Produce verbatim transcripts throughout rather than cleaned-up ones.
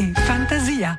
e fantasia.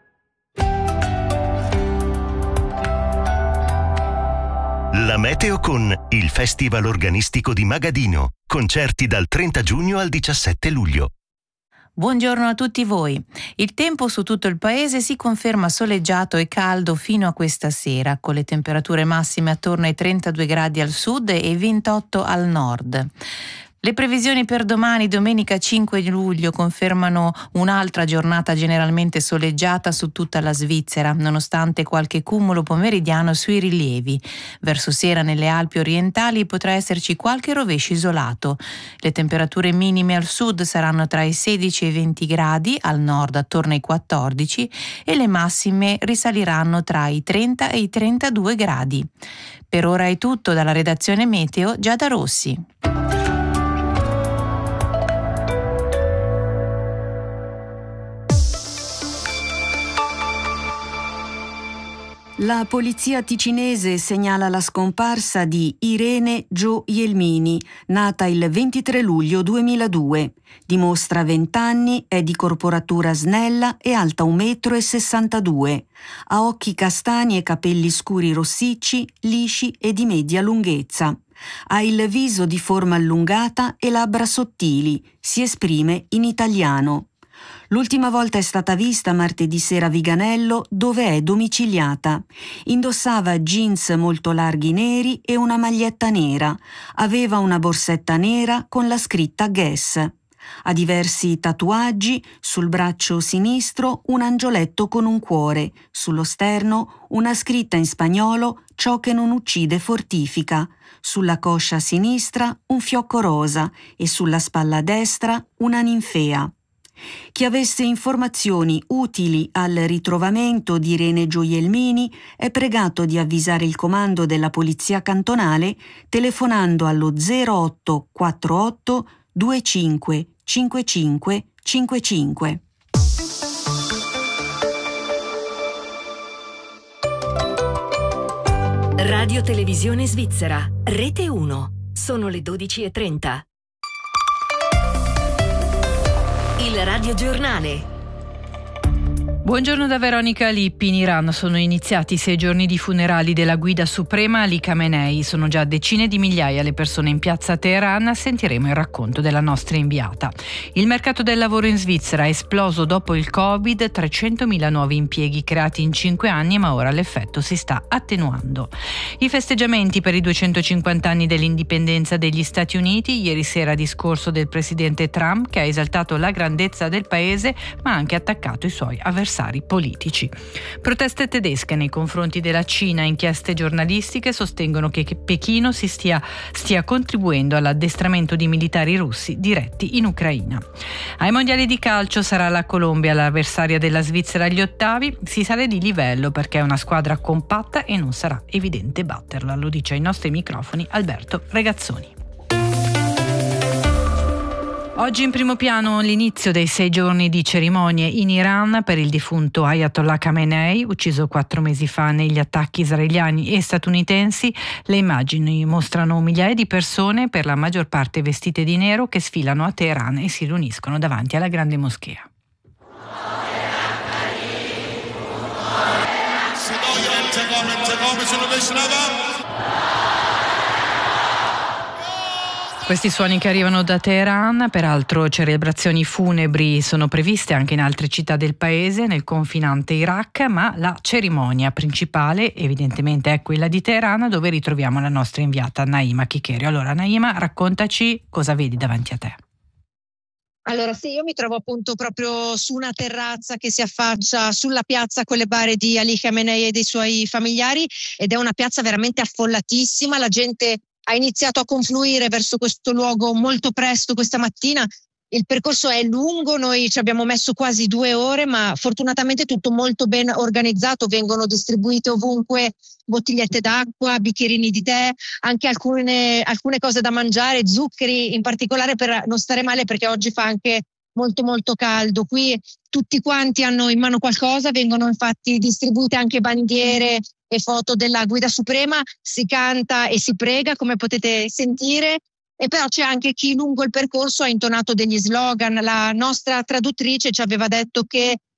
La meteo con il Festival Organistico di Magadino. Concerti dal trenta giugno al diciassette luglio. Buongiorno a tutti voi. Il tempo su tutto il paese si conferma soleggiato e caldo fino a questa sera, con le temperature massime attorno ai trentadue gradi al sud e ventotto al nord. Le previsioni per domani, domenica cinque luglio, confermano un'altra giornata generalmente soleggiata su tutta la Svizzera, nonostante qualche cumulo pomeridiano sui rilievi. Verso sera nelle Alpi orientali potrà esserci qualche rovescio isolato. Le temperature minime al sud saranno tra i sedici e i venti gradi, al nord attorno ai quattordici e le massime risaliranno tra i trenta e i trentadue gradi. Per ora è tutto dalla redazione Meteo Giada Rossi. La polizia ticinese segnala la scomparsa di Irene Jo Jelmini, nata il ventitré luglio duemiladue. Dimostra venti anni, è di corporatura snella e alta un metro e sessantadue. Ha occhi castani e capelli scuri rossicci, lisci e di media lunghezza. Ha il viso di forma allungata e labbra sottili. Si esprime in italiano. L'ultima volta è stata vista martedì sera a Viganello, dove è domiciliata. Indossava jeans molto larghi neri e una maglietta nera. Aveva una borsetta nera con la scritta Guess. Ha diversi tatuaggi, sul braccio sinistro un angioletto con un cuore, sullo sterno una scritta in spagnolo «Ciò che non uccide fortifica», sulla coscia sinistra un fiocco rosa e sulla spalla destra una ninfea. Chi avesse informazioni utili al ritrovamento di Irene Jo Jelmini è pregato di avvisare il comando della Polizia Cantonale telefonando allo zero otto quattro otto due cinque cinque cinque cinque cinque. Radio Televisione Svizzera, Rete uno. Sono le dodici e trenta. Il Radio Giornale. Buongiorno da Veronica Lippi. In Iran sono iniziati i sei giorni di funerali della guida suprema Ali Khamenei. Sono già decine di migliaia le persone in piazza Teheran. Sentiremo il racconto della nostra inviata. Il mercato del lavoro in Svizzera è esploso dopo il Covid, trecentomila nuovi impieghi creati in cinque anni, ma ora l'effetto si sta attenuando. I festeggiamenti per i duecentocinquanta anni dell'indipendenza degli Stati Uniti. Ieri sera discorso del presidente Trump, che ha esaltato la grandezza del paese ma ha anche attaccato i suoi avversari politici. Proteste tedesche nei confronti della Cina. Inchieste giornalistiche sostengono che Pechino si stia, stia contribuendo all'addestramento di militari russi diretti in Ucraina. Ai mondiali di calcio sarà la Colombia l'avversaria della Svizzera agli ottavi. Si sale di livello perché è una squadra compatta e non sarà evidente batterla, lo dice ai nostri microfoni Alberto Regazzoni. Oggi in primo piano l'inizio dei sei giorni di cerimonie in Iran per il defunto Ayatollah Khamenei, ucciso quattro mesi fa negli attacchi israeliani e statunitensi. Le immagini mostrano migliaia di persone, per la maggior parte vestite di nero, che sfilano a Teheran e si riuniscono davanti alla grande moschea. Questi suoni che arrivano da Teheran. Peraltro celebrazioni funebri sono previste anche in altre città del paese, nel confinante Iraq, ma la cerimonia principale evidentemente è quella di Teheran, dove ritroviamo la nostra inviata Naima Chicherio. Allora Naima, raccontaci cosa vedi davanti a te. Allora sì, io mi trovo appunto proprio su una terrazza che si affaccia sulla piazza con le bare di Ali Khamenei e dei suoi familiari, ed è una piazza veramente affollatissima. La gente ha iniziato a confluire verso questo luogo molto presto questa mattina. Il percorso è lungo, noi ci abbiamo messo quasi due ore, ma fortunatamente tutto molto ben organizzato. Vengono distribuite ovunque bottigliette d'acqua, bicchierini di tè, anche alcune, alcune cose da mangiare, zuccheri in particolare per non stare male, perché oggi fa anche molto molto caldo. Qui tutti quanti hanno in mano qualcosa, vengono infatti distribuite anche bandiere e foto della guida suprema, si canta e si prega, come potete sentire, e però c'è anche chi lungo il percorso ha intonato degli slogan. La nostra traduttrice ci aveva detto che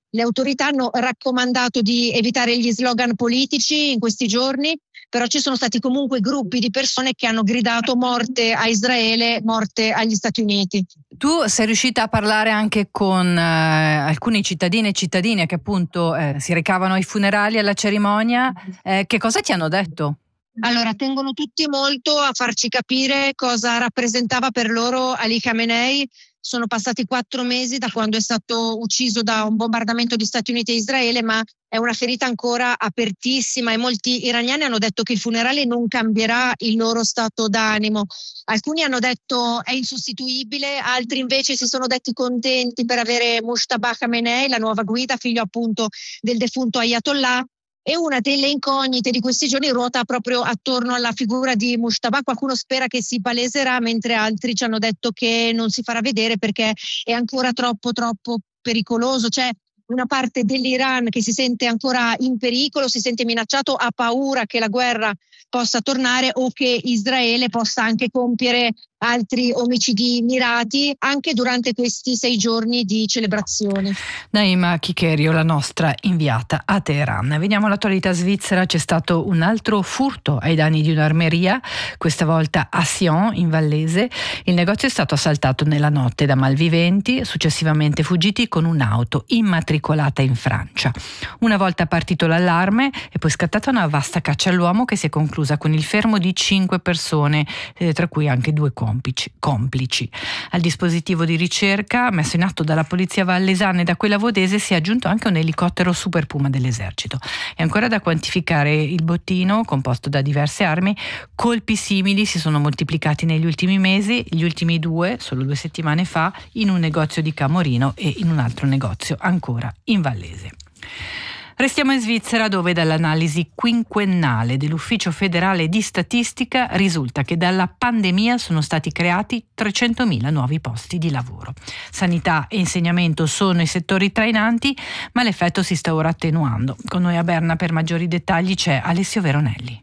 Le autorità hanno raccomandato di evitare gli slogan politici in questi giorni, però ci sono stati comunque gruppi di persone che hanno gridato morte a Israele, morte agli Stati Uniti. Tu sei riuscita a parlare anche con eh, alcuni cittadini e cittadine che appunto eh, si recavano ai funerali, alla cerimonia. Eh, che cosa ti hanno detto? Allora, tengono tutti molto a farci capire cosa rappresentava per loro Ali Khamenei. Sono passati quattro mesi da quando è stato ucciso da un bombardamento di Stati Uniti e Israele, ma è una ferita ancora apertissima e molti iraniani hanno detto che il funerale non cambierà il loro stato d'animo. Alcuni hanno detto è insostituibile, altri invece si sono detti contenti per avere Mujtaba Khamenei, la nuova guida, figlio appunto del defunto Ayatollah. E una delle incognite di questi giorni ruota proprio attorno alla figura di Mujtaba. Qualcuno spera che si paleserà, mentre altri ci hanno detto che non si farà vedere perché è ancora troppo troppo pericoloso. C'è una parte dell'Iran che si sente ancora in pericolo, si sente minacciato, ha paura che la guerra possa tornare o che Israele possa anche compiere altri omicidi mirati anche durante questi sei giorni di celebrazioni. Naima Chicherio, la nostra inviata a Teheran. Veniamo all'attualità svizzera. C'è stato un altro furto ai danni di un'armeria, questa volta a Sion, in Vallese. Il negozio è stato assaltato nella notte da malviventi, successivamente fuggiti con un'auto immatricolata in Francia. Una volta partito l'allarme è poi scattata una vasta caccia all'uomo che si è conclusa con il fermo di cinque persone, eh, tra cui anche due complici. complici. Al dispositivo di ricerca messo in atto dalla polizia vallesana e da quella vodese si è aggiunto anche un elicottero Super Puma dell'esercito. È ancora da quantificare il bottino, composto da diverse armi. Colpi simili si sono moltiplicati negli ultimi mesi, gli ultimi due, solo due settimane fa, in un negozio di Camorino e in un altro negozio ancora in Vallese. Restiamo in Svizzera, dove dall'analisi quinquennale dell'Ufficio federale di statistica risulta che dalla pandemia sono stati creati trecentomila nuovi posti di lavoro. Sanità e insegnamento sono i settori trainanti, ma l'effetto si sta ora attenuando. Con noi a Berna per maggiori dettagli c'è Alessio Veronelli.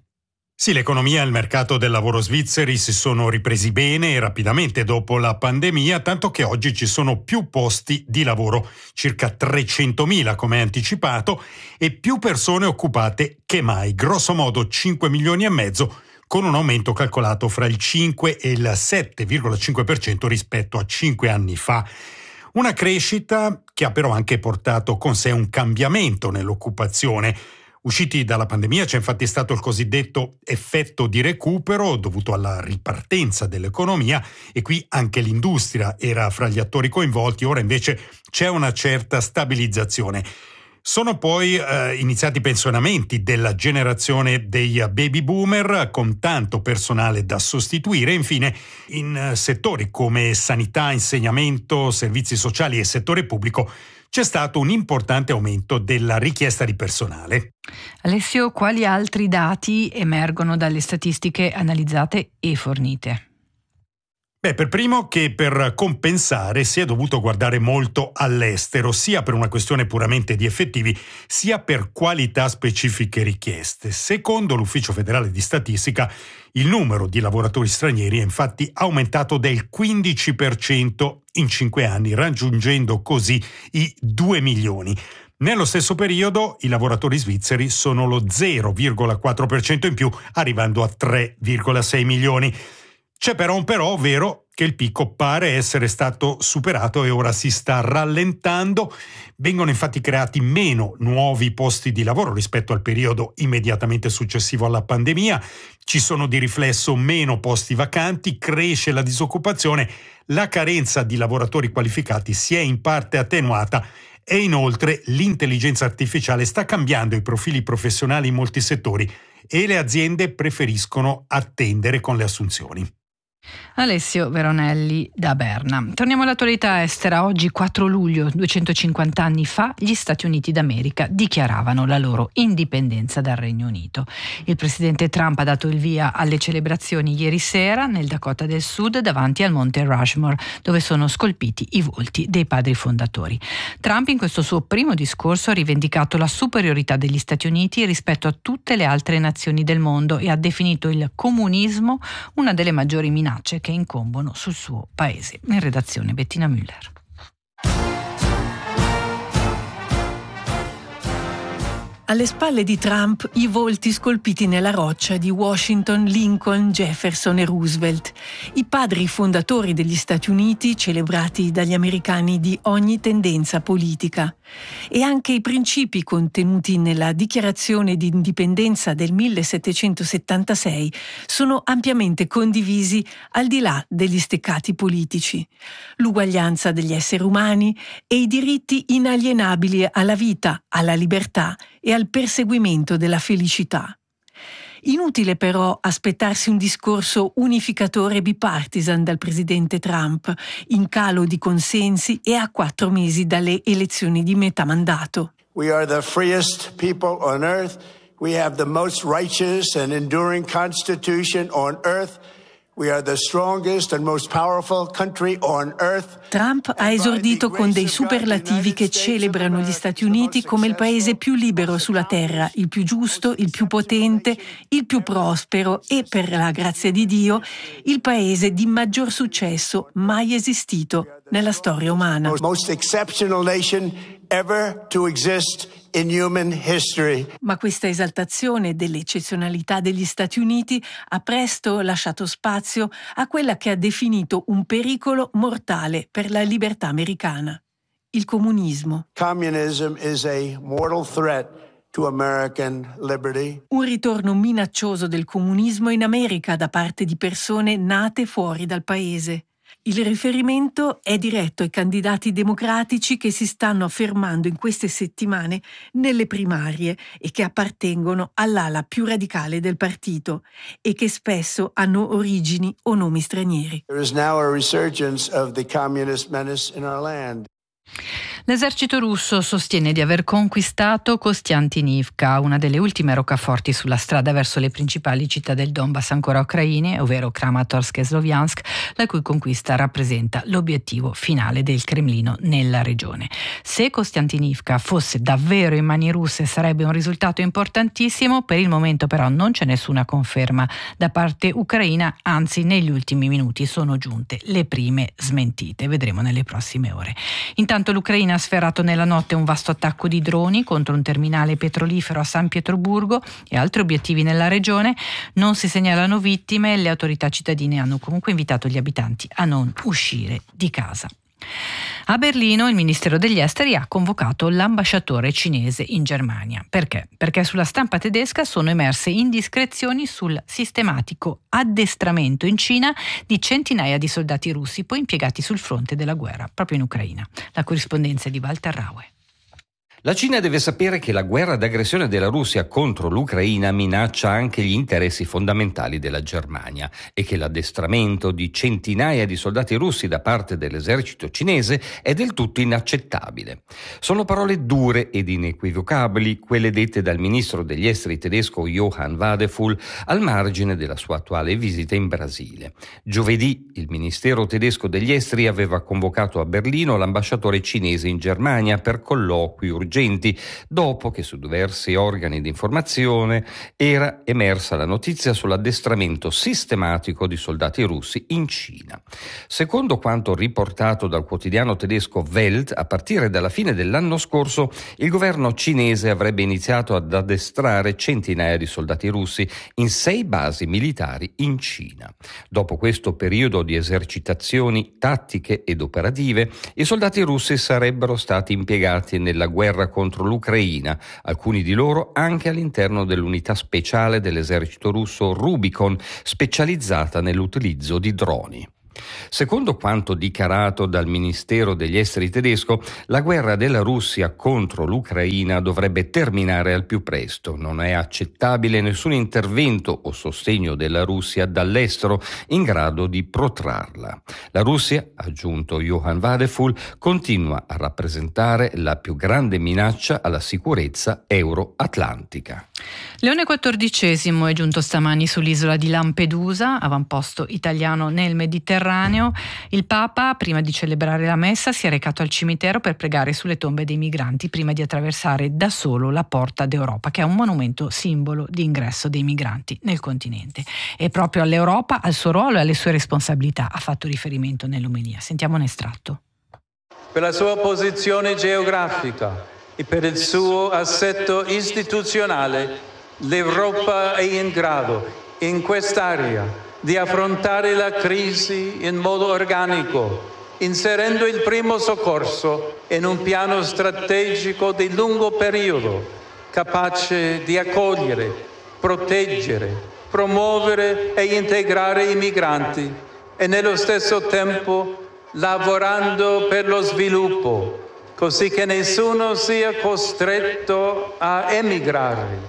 Sì, l'economia e il mercato del lavoro svizzeri si sono ripresi bene e rapidamente dopo la pandemia, tanto che oggi ci sono più posti di lavoro, circa trecentomila come anticipato, e più persone occupate che mai, grosso modo cinque milioni e mezzo, con un aumento calcolato fra il cinque e il sette virgola cinque per cento rispetto a cinque anni fa. Una crescita che ha però anche portato con sé un cambiamento nell'occupazione. Usciti dalla pandemia c'è infatti stato il cosiddetto effetto di recupero dovuto alla ripartenza dell'economia, e qui anche l'industria era fra gli attori coinvolti. Ora invece c'è una certa stabilizzazione. Sono poi eh, iniziati i pensionamenti della generazione dei baby boomer, con tanto personale da sostituire. Infine, in eh, settori come sanità, insegnamento, servizi sociali e settore pubblico c'è stato un importante aumento della richiesta di personale. Alessio, quali altri dati emergono dalle statistiche analizzate e fornite? Beh, per primo che per compensare si è dovuto guardare molto all'estero, sia per una questione puramente di effettivi, sia per qualità specifiche richieste. Secondo l'Ufficio federale di statistica, il numero di lavoratori stranieri è infatti aumentato del quindici per cento in cinque anni, raggiungendo così i due milioni. Nello stesso periodo i lavoratori svizzeri sono lo zero virgola quattro per cento in più, arrivando a tre virgola sei milioni. C'è però un però, ovvero che il picco pare essere stato superato e ora si sta rallentando. Vengono infatti creati meno nuovi posti di lavoro rispetto al periodo immediatamente successivo alla pandemia. Ci sono di riflesso meno posti vacanti, cresce la disoccupazione, la carenza di lavoratori qualificati si è in parte attenuata e inoltre l'intelligenza artificiale sta cambiando i profili professionali in molti settori e le aziende preferiscono attendere con le assunzioni. Alessio Veronelli da Berna. Torniamo all'attualità estera. Oggi quattro luglio, duecentocinquanta anni fa, gli Stati Uniti d'America dichiaravano la loro indipendenza dal Regno Unito. Il presidente Trump ha dato il via alle celebrazioni ieri sera nel Dakota del Sud davanti al monte Rushmore, dove sono scolpiti i volti dei padri fondatori. Trump in questo suo primo discorso ha rivendicato la superiorità degli Stati Uniti rispetto a tutte le altre nazioni del mondo e ha definito il comunismo una delle maggiori minacce che incombono sul suo paese. In redazione Bettina Müller. Alle spalle di Trump i volti scolpiti nella roccia di Washington, Lincoln, Jefferson e Roosevelt, i padri fondatori degli Stati Uniti celebrati dagli americani di ogni tendenza politica, e anche i principi contenuti nella Dichiarazione di Indipendenza del millesettecentosettantasei sono ampiamente condivisi al di là degli steccati politici. L'uguaglianza degli esseri umani e i diritti inalienabili alla vita, alla libertà e al perseguimento della felicità. Inutile però aspettarsi un discorso unificatore bipartisan dal presidente Trump, in calo di consensi e a quattro mesi dalle elezioni di metà mandato. We are the freest people on earth. We have the most righteous and enduring constitution on earth. We are the strongest and most powerful country on earth. Trump ha esordito con dei superlativi che celebrano gli Stati Uniti come il paese più libero sulla terra, il più giusto, il più potente, il più prospero e, per la grazia di Dio, il paese di maggior successo mai esistito nella storia umana. Most exceptional nation ever to exist in human history. Ma questa esaltazione delle eccezionalità degli Stati Uniti ha presto lasciato spazio a quella che ha definito un pericolo mortale per la libertà americana: il comunismo. Communism is a mortal threat to American liberty. Un ritorno minaccioso del comunismo in America da parte di persone nate fuori dal paese. Il riferimento è diretto ai candidati democratici che si stanno affermando in queste settimane nelle primarie e che appartengono all'ala più radicale del partito e che spesso hanno origini o nomi stranieri. There is now a resurgence of the communist menace in our land. L'esercito russo sostiene di aver conquistato Kostiantynivka, una delle ultime roccaforti sulla strada verso le principali città del Donbass ancora ucraine, ovvero Kramatorsk e Sloviansk, la cui conquista rappresenta l'obiettivo finale del Cremlino nella regione. Se Kostiantynivka fosse davvero in mani russe sarebbe un risultato importantissimo, per il momento però non c'è nessuna conferma da parte ucraina, anzi negli ultimi minuti sono giunte le prime smentite, vedremo nelle prossime ore. Intanto l'Ucraina ha sferrato nella notte un vasto attacco di droni contro un terminale petrolifero a San Pietroburgo e altri obiettivi nella regione. Non si segnalano vittime, le autorità cittadine hanno comunque invitato gli abitanti a non uscire di casa. A Berlino il Ministero degli Esteri ha convocato l'ambasciatore cinese in Germania. Perché? Perché sulla stampa tedesca sono emerse indiscrezioni sul sistematico addestramento in Cina di centinaia di soldati russi poi impiegati sul fronte della guerra proprio in Ucraina. La corrispondenza è di Walter Raue. La Cina deve sapere che la guerra d'aggressione della Russia contro l'Ucraina minaccia anche gli interessi fondamentali della Germania e che l'addestramento di centinaia di soldati russi da parte dell'esercito cinese è del tutto inaccettabile. Sono parole dure ed inequivocabili quelle dette dal ministro degli esteri tedesco Johann Wadephul al margine della sua attuale visita in Brasile. Giovedì il ministero tedesco degli esteri aveva convocato a Berlino l'ambasciatore cinese in Germania per colloqui urgenti dopo che su diversi organi di informazione era emersa la notizia sull'addestramento sistematico di soldati russi in Cina. Secondo quanto riportato dal quotidiano tedesco Welt, a partire dalla fine dell'anno scorso il governo cinese avrebbe iniziato ad addestrare centinaia di soldati russi in sei basi militari in Cina. Dopo questo periodo di esercitazioni tattiche ed operative, i soldati russi sarebbero stati impiegati nella guerra contro l'Ucraina, alcuni di loro anche all'interno dell'unità speciale dell'esercito russo Rubicon, specializzata nell'utilizzo di droni. Secondo quanto dichiarato dal Ministero degli Esteri tedesco, la guerra della Russia contro l'Ucraina dovrebbe terminare al più presto. Non è accettabile nessun intervento o sostegno della Russia dall'estero in grado di protrarla. La Russia, ha aggiunto Johann Wadephul, continua a rappresentare la più grande minaccia alla sicurezza euro-atlantica. Leone quattordicesimo è giunto stamani sull'isola di Lampedusa, avamposto italiano nel Mediterraneo. Il Papa, prima di celebrare la messa, si è recato al cimitero per pregare sulle tombe dei migranti prima di attraversare da solo la Porta d'Europa, che è un monumento simbolo di ingresso dei migranti nel continente. E proprio all'Europa, al suo ruolo e alle sue responsabilità ha fatto riferimento nell'omelia. Sentiamo un estratto. Per la sua posizione geografica e per il suo assetto istituzionale l'Europa è in grado, in quest'area, di affrontare la crisi in modo organico, inserendo il primo soccorso in un piano strategico di lungo periodo, capace di accogliere, proteggere, promuovere e integrare i migranti e nello stesso tempo lavorando per lo sviluppo, così che nessuno sia costretto a emigrare.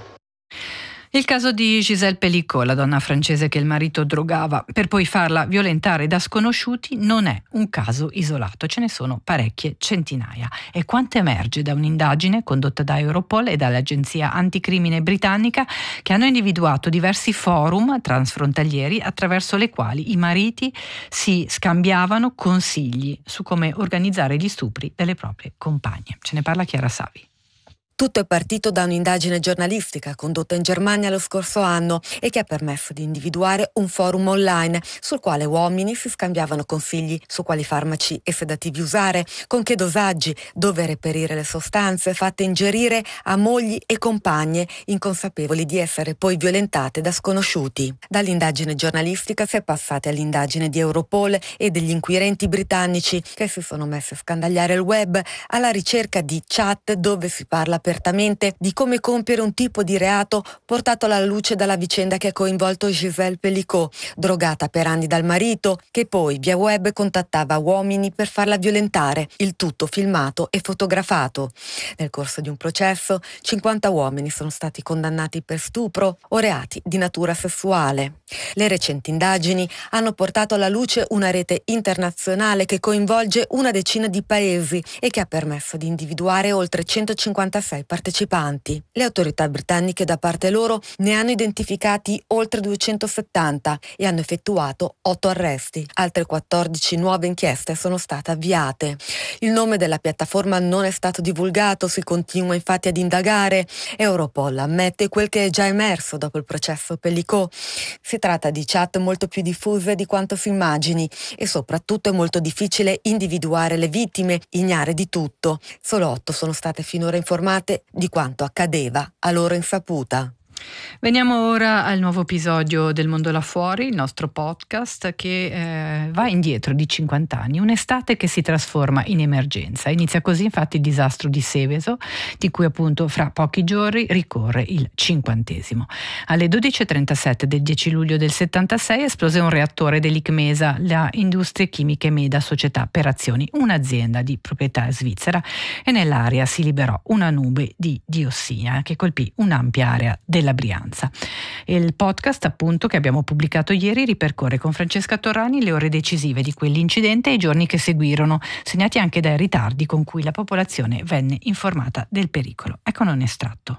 Il caso di Gisèle Pelicot, la donna francese che il marito drogava per poi farla violentare da sconosciuti, non è un caso isolato, ce ne sono parecchie centinaia. E quanto emerge da un'indagine condotta da Europol e dall'agenzia anticrimine britannica, che hanno individuato diversi forum transfrontalieri attraverso le quali i mariti si scambiavano consigli su come organizzare gli stupri delle proprie compagne. Ce ne parla Chiara Savi. Tutto è partito da un'indagine giornalistica condotta in Germania lo scorso anno e che ha permesso di individuare un forum online sul quale uomini si scambiavano consigli su quali farmaci e sedativi usare, con che dosaggi, dove reperire le sostanze fatte ingerire a mogli e compagne inconsapevoli di essere poi violentate da sconosciuti. Dall'indagine giornalistica si è passati all'indagine di Europol e degli inquirenti britannici che si sono messi a scandagliare il web alla ricerca di chat dove si parla apertamente di come compiere un tipo di reato portato alla luce dalla vicenda che ha coinvolto Gisèle Pelicot, drogata per anni dal marito, che poi via web contattava uomini per farla violentare, il tutto filmato e fotografato. Nel corso di un processo, cinquanta uomini sono stati condannati per stupro o reati di natura sessuale. Le recenti indagini hanno portato alla luce una rete internazionale che coinvolge una decina di paesi e che ha permesso di individuare oltre centocinquantasei partecipanti. Le autorità britanniche da parte loro ne hanno identificati oltre duecentosettanta e hanno effettuato otto arresti. Altre quattordici nuove inchieste sono state avviate. Il nome della piattaforma non è stato divulgato, si continua infatti ad indagare. Europol ammette quel che è già emerso dopo il processo Pelicot. Si tratta di chat molto più diffuse di quanto si immagini e soprattutto è molto difficile individuare le vittime, ignare di tutto. Solo otto sono state finora informate di quanto accadeva a loro insaputa. Veniamo ora al nuovo episodio del Mondo là fuori, il nostro podcast che eh, va indietro di cinquanta anni, un'estate che si trasforma in emergenza. Inizia così infatti il disastro di Seveso, di cui appunto fra pochi giorni ricorre il cinquantesimo. Alle dodici e trentasette del dieci luglio del settantasei esplose un reattore dell'Icmesa, la Industrie Chimiche Meda Società per Azioni, un'azienda di proprietà svizzera, e nell'aria si liberò una nube di diossina che colpì un'ampia area della Brianza. Il podcast appunto che abbiamo pubblicato ieri ripercorre con Francesca Torrani le ore decisive di quell'incidente e i giorni che seguirono, segnati anche dai ritardi con cui la popolazione venne informata del pericolo. Eccone un estratto.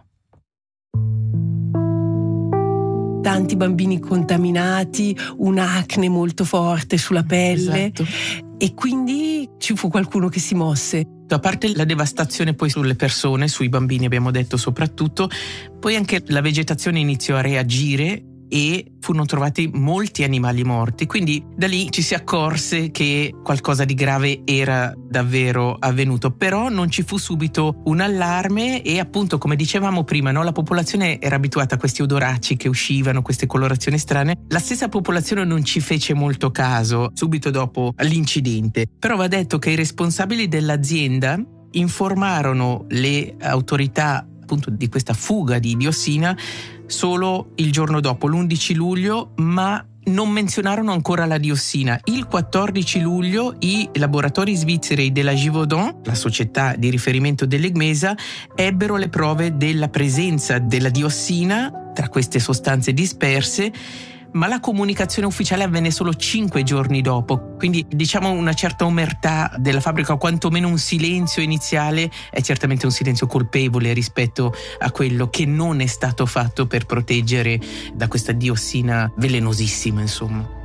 Tanti bambini contaminati, un'acne molto forte sulla pelle. Esatto. E quindi ci fu qualcuno che si mosse. A parte la devastazione poi sulle persone, sui bambini abbiamo detto soprattutto, poi anche la vegetazione iniziò a reagire e furono trovati molti animali morti, quindi da lì ci si accorse che qualcosa di grave era davvero avvenuto, però non ci fu subito un allarme e appunto come dicevamo prima, no, la popolazione era abituata a questi odoracci che uscivano, queste colorazioni strane, la stessa popolazione non ci fece molto caso subito dopo l'incidente, però va detto che i responsabili dell'azienda informarono le autorità appunto di questa fuga di diossina solo il giorno dopo, l'undici luglio, ma non menzionarono ancora la diossina. Il quattordici luglio i laboratori svizzeri della Givaudan, la società di riferimento dell'Egmesa, ebbero le prove della presenza della diossina tra queste sostanze disperse, ma la comunicazione ufficiale avvenne solo cinque giorni dopo, quindi diciamo una certa omertà della fabbrica, o quantomeno un silenzio iniziale, è certamente un silenzio colpevole rispetto a quello che non è stato fatto per proteggere da questa diossina velenosissima, insomma.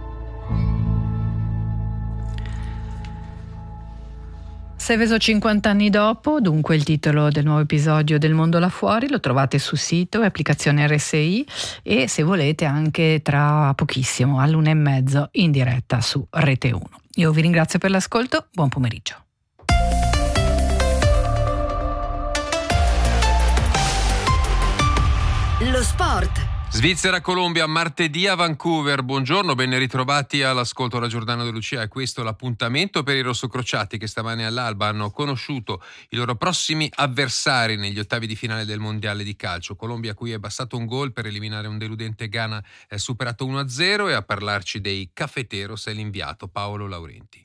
Seveso cinquanta anni dopo, dunque il titolo del nuovo episodio del Mondo là fuori, lo trovate sul sito e applicazione R S I e se volete anche tra pochissimo all'una e mezzo in diretta su Rete uno. Io vi ringrazio per l'ascolto, buon pomeriggio. Lo sport. Svizzera-Colombia martedì a Vancouver. Buongiorno, ben ritrovati all'ascolto da Giordano De Lucia. E questo è l'appuntamento per i rossocrociati che stamane all'alba hanno conosciuto i loro prossimi avversari negli ottavi di finale del mondiale di calcio. Colombia a cui è bastato un gol per eliminare un deludente Ghana è superato uno a zero, e a parlarci dei cafeteros è l'inviato Paolo Laurenti.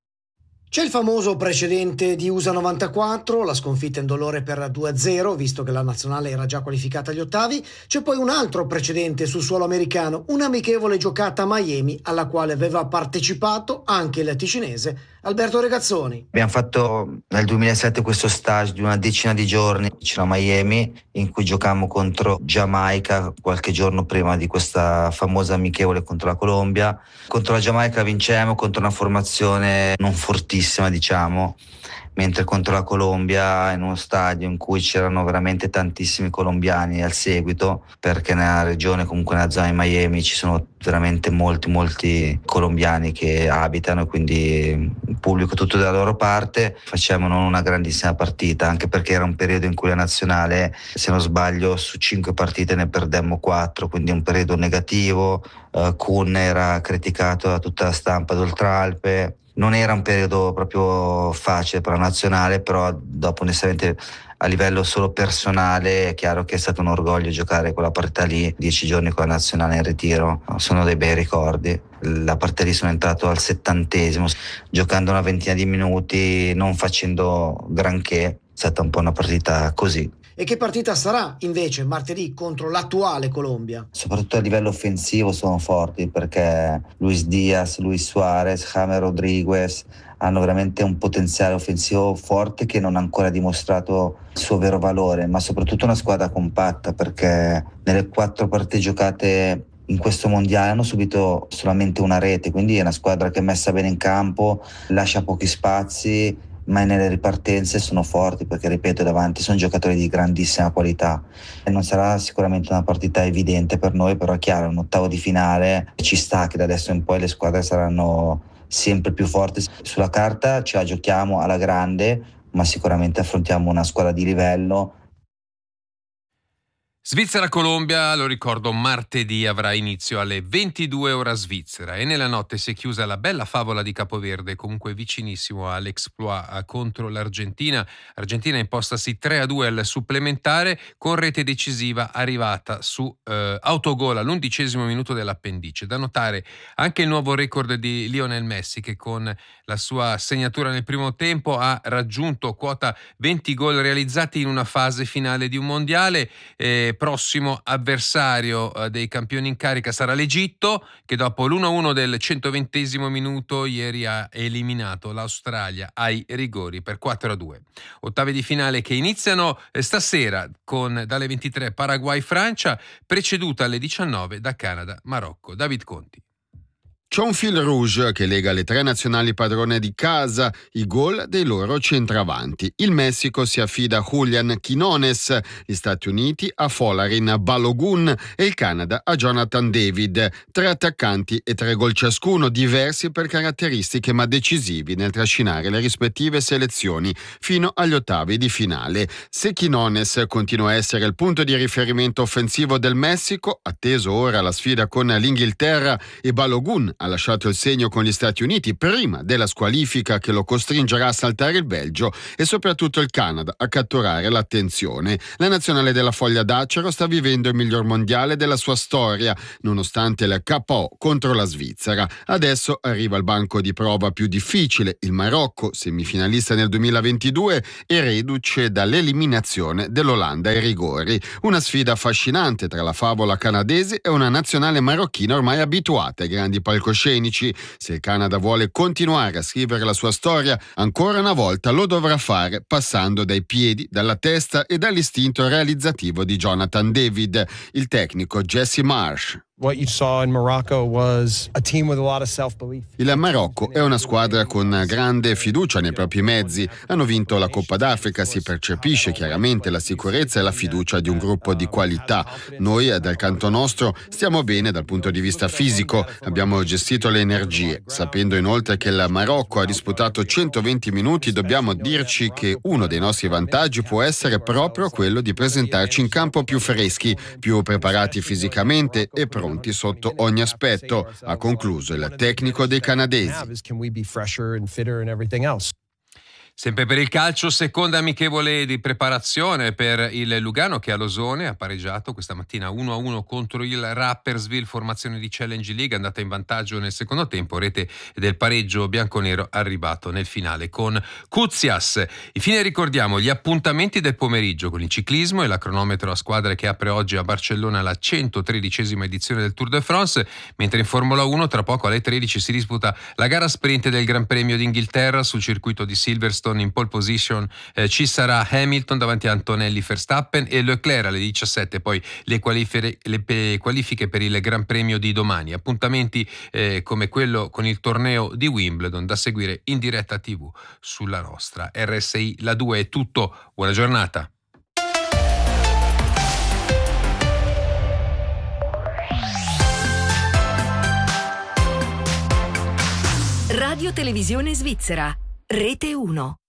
C'è il famoso precedente di U S A novantaquattro, la sconfitta indolore per due a zero, visto che la nazionale era già qualificata agli ottavi. C'è poi un altro precedente sul suolo americano, un'amichevole giocata a Miami, alla quale aveva partecipato anche il ticinese Alberto Regazzoni. Abbiamo fatto nel duemilasette questo stage di una decina di giorni vicino a Miami, in cui giocammo contro Giamaica qualche giorno prima di questa famosa amichevole contro la Colombia. Contro la Giamaica vincemmo contro una formazione non fortissima, diciamo, mentre contro la Colombia in uno stadio in cui c'erano veramente tantissimi colombiani al seguito, perché nella regione, comunque nella zona di Miami, ci sono veramente molti molti colombiani che abitano, e quindi il pubblico tutto dalla loro parte. Facciamo non una grandissima partita, anche perché era un periodo in cui la nazionale, se non sbaglio, su cinque partite ne perdemmo quattro, quindi un periodo negativo. uh, Kun era criticato da tutta la stampa d'Oltralpe. Non era un periodo proprio facile per la nazionale, però dopo, onestamente, a livello solo personale è chiaro che è stato un orgoglio giocare quella partita lì, dieci giorni con la nazionale in ritiro. Sono dei bei ricordi. La partita lì sono entrato al settantesimo, giocando una ventina di minuti, non facendo granché. È stata un po' una partita così. E che partita sarà invece martedì contro l'attuale Colombia? Soprattutto a livello offensivo sono forti, perché Luis Diaz, Luis Suarez, James Rodriguez hanno veramente un potenziale offensivo forte che non ha ancora dimostrato il suo vero valore, ma soprattutto una squadra compatta, perché nelle quattro partite giocate in questo mondiale hanno subito solamente una rete, quindi è una squadra che è messa bene in campo, lascia pochi spazi, ma nelle ripartenze sono forti, perché, ripeto, davanti sono giocatori di grandissima qualità. E non sarà sicuramente una partita evidente per noi, però è chiaro, un ottavo di finale ci sta che da adesso in poi le squadre saranno sempre più forti. Sulla carta ce la giochiamo alla grande, ma sicuramente affrontiamo una squadra di livello. Svizzera-Colombia, lo ricordo, martedì avrà inizio alle ventidue ora svizzera, e nella notte si è chiusa la bella favola di Capoverde, comunque vicinissimo all'exploit contro l'Argentina. Argentina impostasi tre a due al supplementare, con rete decisiva arrivata su eh, autogol all'undicesimo minuto dell'appendice. Da notare anche il nuovo record di Lionel Messi, che con la sua segnatura nel primo tempo ha raggiunto quota venti gol realizzati in una fase finale di un mondiale. Eh, prossimo avversario eh, dei campioni in carica sarà l'Egitto, che dopo l'uno a uno del centoventesimo minuto ieri ha eliminato l'Australia ai rigori per quattro a due. Ottavi di finale che iniziano eh, stasera con dalle ventitré Paraguay-Francia, preceduta alle diciannove da Canada-Marocco. David Conti. C'è un fil rouge che lega le tre nazionali padrone di casa, i gol dei loro centravanti. Il Messico si affida a Julian Quinones, gli Stati Uniti a Folarin Balogun e il Canada a Jonathan David. Tre attaccanti e tre gol ciascuno, diversi per caratteristiche ma decisivi nel trascinare le rispettive selezioni fino agli ottavi di finale. Se Quinones continua a essere il punto di riferimento offensivo del Messico, atteso ora la sfida con l'Inghilterra, e Balogun ha lasciato il segno con gli Stati Uniti prima della squalifica che lo costringerà a saltare il Belgio, e soprattutto il Canada a catturare l'attenzione. La nazionale della Foglia d'Acero sta vivendo il miglior mondiale della sua storia, nonostante il K O contro la Svizzera. Adesso arriva il banco di prova più difficile, il Marocco, semifinalista nel duemilaventidue e reduce dall'eliminazione dell'Olanda ai rigori. Una sfida affascinante tra la favola canadese e una nazionale marocchina ormai abituata ai grandi palcoscenici. Se il Canada vuole continuare a scrivere la sua storia, ancora una volta lo dovrà fare passando dai piedi, dalla testa e dall'istinto realizzativo di Jonathan David. Il tecnico Jesse Marsh. Il Marocco è una squadra con grande fiducia nei propri mezzi. Hanno vinto la Coppa d'Africa, si percepisce chiaramente la sicurezza e la fiducia di un gruppo di qualità. Noi, dal canto nostro, stiamo bene dal punto di vista fisico. Abbiamo gestito le energie. Sapendo inoltre che il Marocco ha disputato centoventi minuti, dobbiamo dirci che uno dei nostri vantaggi può essere proprio quello di presentarci in campo più freschi, più preparati fisicamente e pronti sotto ogni aspetto, ha concluso il tecnico dei canadesi. Sempre per il calcio, seconda amichevole di preparazione per il Lugano che a Losone ha pareggiato questa mattina uno a uno contro il Rapperswil, formazione di Challenge League andata in vantaggio nel secondo tempo, rete del pareggio bianconero arrivato nel finale con Koutsias. Infine ricordiamo gli appuntamenti del pomeriggio con il ciclismo e la cronometro a squadre che apre oggi a Barcellona la centotredicesima edizione del Tour de France, mentre in Formula uno tra poco alle tredici si disputa la gara sprint del Gran Premio d'Inghilterra sul circuito di Silverstone. In pole position eh, ci sarà Hamilton davanti a Antonelli, Verstappen e Leclerc alle diciassette, poi le qualifiche, le qualifiche per il Gran Premio di domani. Appuntamenti eh, come quello con il torneo di Wimbledon da seguire in diretta tivù sulla nostra R S I. La due è tutto, buona giornata. Radio Televisione Svizzera, Rete uno.